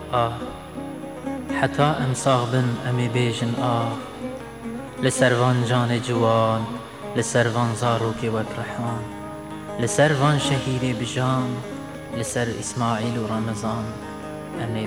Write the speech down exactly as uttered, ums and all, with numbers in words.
آه حتی امساغ بن امی بیجن آه لسروان جان جوان، لسروان زاروک وکرحان، لسروان شهید بجان، لسر اسماعیل و رمضان امی